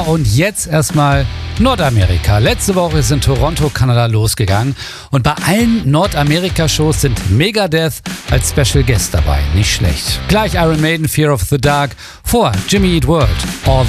und jetzt erstmal Nordamerika. Letzte Woche ist in Toronto, Kanada losgegangen und bei allen Nordamerika-Shows sind Megadeth als Special Guest dabei. Nicht schlecht. Gleich Iron Maiden, Fear of the Dark, vor Jimmy Eat World, All